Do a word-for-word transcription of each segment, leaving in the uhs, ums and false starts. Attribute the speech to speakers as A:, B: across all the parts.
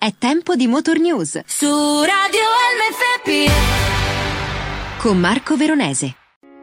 A: È tempo di Motor News
B: su Radio L F P
A: con Marco Veronese.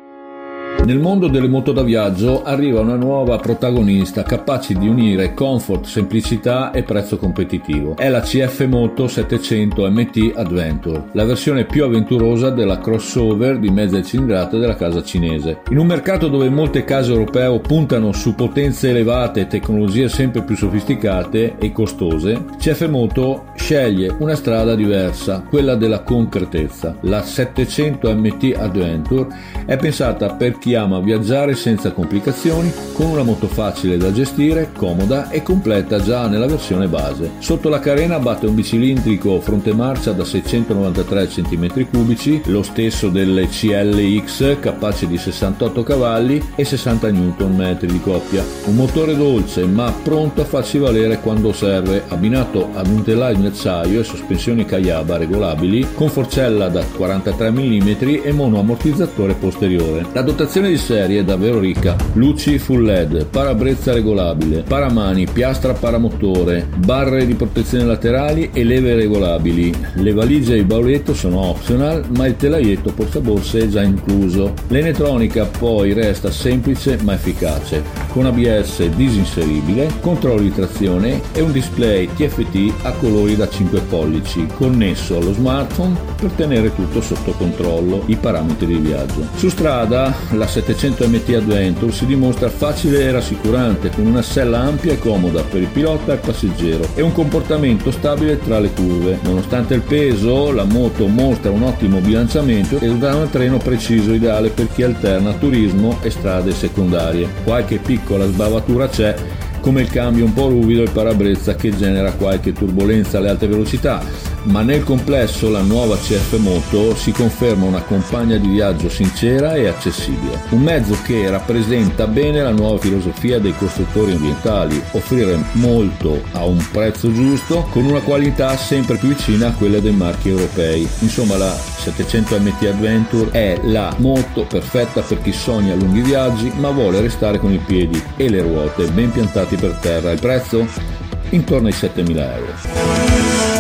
C: Nel mondo delle moto da viaggio arriva una nuova protagonista capace di unire comfort, semplicità e prezzo competitivo. È la C F Moto settecento M T Adventure, la versione più avventurosa della crossover di mezza cilindrata della casa cinese. In un mercato dove molte case europee puntano su potenze elevate e tecnologie sempre più sofisticate e costose, C F Moto sceglie una strada diversa, quella della concretezza. La settecento M T Adventure è pensata per chi ama viaggiare senza complicazioni, con una moto facile da gestire, comoda e completa già nella versione base. Sotto la carena batte un bicilindrico fronte marcia da seicentonovantatré centimetri cubici, lo stesso delle C L X, capace di sessantotto cavalli e sessanta newton metri di coppia. Un motore dolce ma pronto a farsi valere quando serve, abbinato ad un telaio in acciaio e sospensioni Kayaba regolabili con forcella da quarantatré millimetri e monoammortizzatore posteriore. La dotazione di serie è davvero ricca: luci full L E D, parabrezza regolabile, paramani, piastra paramotore, barre di protezione laterali e leve regolabili. Le valigie e il bauletto sono optional, ma il telaietto portaborse è già incluso. L'elettronica poi resta semplice ma efficace, con A B S disinseribile, controllo di trazione e un display T F T a colori da cinque pollici connesso allo smartphone per tenere tutto sotto controllo, i parametri di viaggio. Su strada la settecento M T Adventure si dimostra facile e rassicurante, con una sella ampia e comoda per il pilota e il passeggero e un comportamento stabile tra le curve. Nonostante il peso, la moto mostra un ottimo bilanciamento e dà un treno preciso, ideale per chi alterna turismo e strade secondarie. Qualche piccola sbavatura c'è, come il cambio un po' ruvido e il parabrezza che genera qualche turbolenza alle alte velocità, ma nel complesso la nuova C F Moto si conferma una compagna di viaggio sincera e accessibile, un mezzo che rappresenta bene la nuova filosofia dei costruttori ambientali: offrire molto a un prezzo giusto con una qualità sempre più vicina a quelle dei marchi europei. Insomma, la settecento M T Adventure è la moto perfetta per chi sogna lunghi viaggi ma vuole restare con i piedi e le ruote ben piantati per terra. Il prezzo? Intorno ai settemila euro.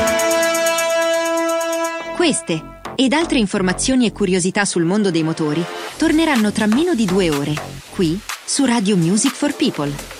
A: Queste ed altre informazioni e curiosità sul mondo dei motori torneranno tra meno di due ore, qui su Radio Music for People.